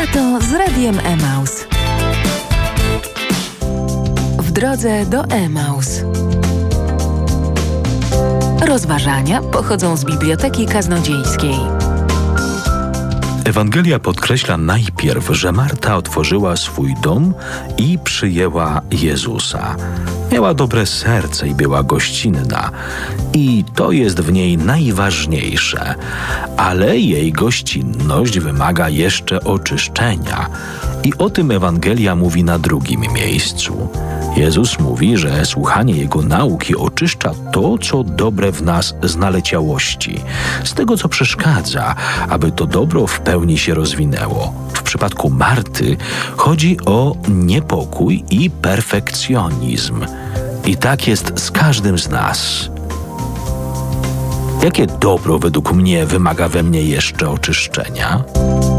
Lato z Radiem Emaus. W drodze do Emaus. Rozważania pochodzą z Biblioteki Kaznodziejskiej. Ewangelia podkreśla najpierw, że Marta otworzyła swój dom i przyjęła Jezusa. Miała dobre serce i była gościnna. I to jest w niej najważniejsze. Ale jej gościnność wymaga jeszcze oczyszczenia. I o tym Ewangelia mówi na drugim miejscu. Jezus mówi, że słuchanie Jego nauki oczyszcza to, co dobre w nas z naleciałości, z tego, co przeszkadza, aby to dobro w pełni się rozwinęło. W przypadku Marty chodzi o niepokój i perfekcjonizm. I tak jest z każdym z nas. Jakie dobro według mnie wymaga we mnie jeszcze oczyszczenia?